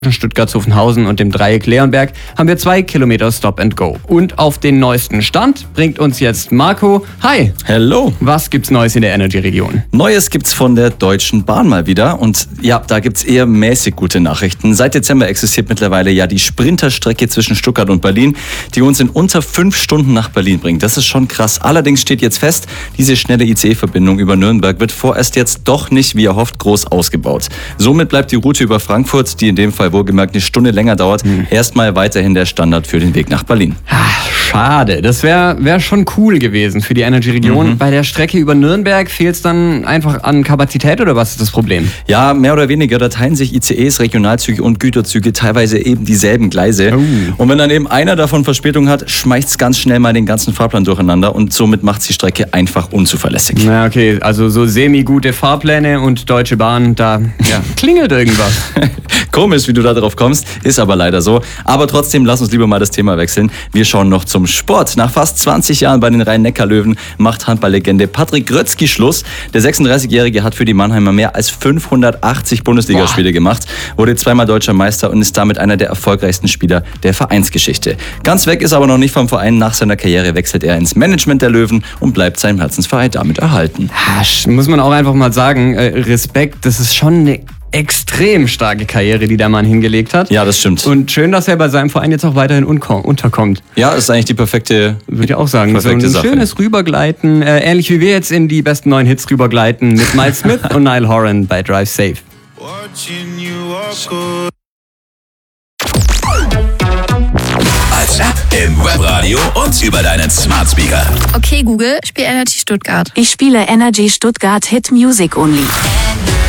Stuttgart-Zuffenhausen und dem Dreieck Leonberg haben wir 2 Kilometer Stop and Go. Und auf den neuesten Stand bringt uns jetzt Marco. Hi! Hello! Was gibt's Neues in der Energy-Region? Neues gibt's von der Deutschen Bahn mal wieder. Und ja, da gibt's eher mäßig gute Nachrichten. Seit Dezember existiert mittlerweile ja die Sprinterstrecke zwischen Stuttgart und Berlin, die uns in unter 5 Stunden nach Berlin bringt. Das ist schon krass. Allerdings steht jetzt fest, diese schnelle ICE-Verbindung über Nürnberg wird vorerst jetzt doch nicht, wie erhofft, groß ausgebaut. Somit bleibt die Route über Frankfurt, die in dem Fall wohlgemerkt eine Stunde länger dauert, erstmal weiterhin der Standard für den Weg nach Berlin. Schade, das wär schon cool gewesen für die Energy-Region. Bei der Strecke über Nürnberg fehlt es dann einfach an Kapazität oder was ist das Problem? Ja, mehr oder weniger, da teilen sich ICEs, Regionalzüge und Güterzüge teilweise eben dieselben Gleise. Und wenn dann eben einer davon Verspätung hat, schmeißt es ganz schnell mal den ganzen Fahrplan durcheinander und somit macht die Strecke einfach unzuverlässig. Na okay, also so semi-gute Fahrpläne und Deutsche Bahn, da klingelt irgendwas. Komisch, wie du da drauf kommst, ist aber leider so. Aber trotzdem, lass uns lieber mal das Thema wechseln. Wir schauen noch zum Sport. Nach fast 20 Jahren bei den Rhein-Neckar-Löwen macht Handballlegende Patrick Grötzky Schluss. Der 36-Jährige hat für die Mannheimer mehr als 580 Bundesligaspiele gemacht, wurde zweimal deutscher Meister und ist damit einer der erfolgreichsten Spieler der Vereinsgeschichte. Ganz weg ist aber noch nicht vom Verein. Nach seiner Karriere wechselt er ins Management der Löwen und bleibt seinem Herzensverein damit erhalten. Muss man auch einfach mal sagen, Respekt, das ist schon eine extrem starke Karriere, die der Mann hingelegt hat. Ja, das stimmt. Und schön, dass er bei seinem Verein jetzt auch weiterhin unterkommt. Ja, ist eigentlich die perfekte, würde ich auch sagen. perfekte so ein Sache. Schönes Rübergleiten, ähnlich wie wir jetzt in die besten neuen Hits rübergleiten mit Miles Smith und Niall Horan bei Drive Safe. Als App im Webradio und über deinen Smart Speaker. Okay, Google, spiel Energy Stuttgart. Ich spiele Energy Stuttgart Hit Music Only.